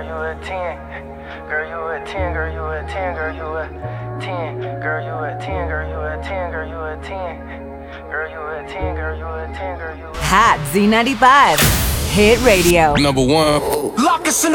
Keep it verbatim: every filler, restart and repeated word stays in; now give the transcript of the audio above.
you a ten. Girl, you a ten, girl, you a ten, girl, you a ten. Girl, you a ten, girl, you a ten, girl, you a ten. Girl, you a ten, girl, you a ten, girl, you a ten. Hot Z ninety-five. Hit radio. Number one. Lock us in